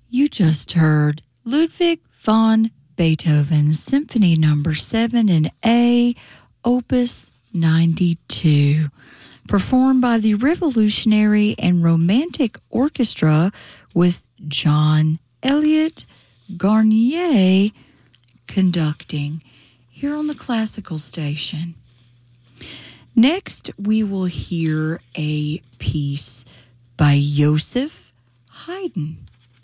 You just heard Ludwig van Beethoven's Symphony No. 7 in A, Opus 92, performed by the Revolutionary and Romantic Orchestra with John Elliott Garnier conducting here on the Classical Station. Next, we will hear a piece by Joseph Haydn,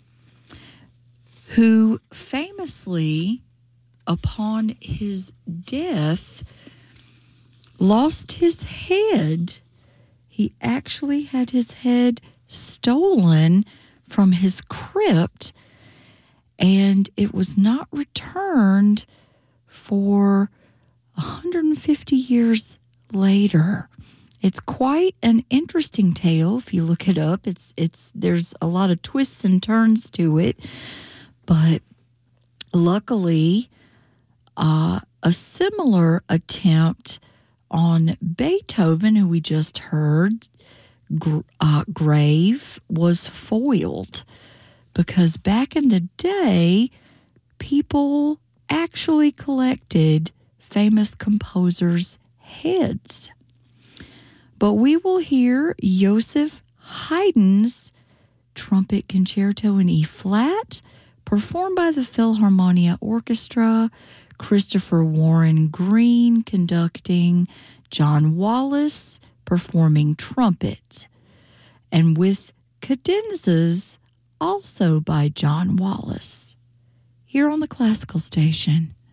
who famously, upon his death, lost his head. He actually had his head stolen from his crypt, and it was not returned for 150 years later. It's quite an interesting tale if you look it up. There's a lot of twists and turns to it, but luckily, a similar attempt on Beethoven, who we just heard, grave, was foiled, because back in the day, people actually collected famous composers' heads. But we will hear Joseph Haydn's Trumpet Concerto in E-flat, performed by the Philharmonia Orchestra, Christopher Warren Green conducting, John Wallace performing trumpet, and with cadenzas also by John Wallace, here on the Classical Station.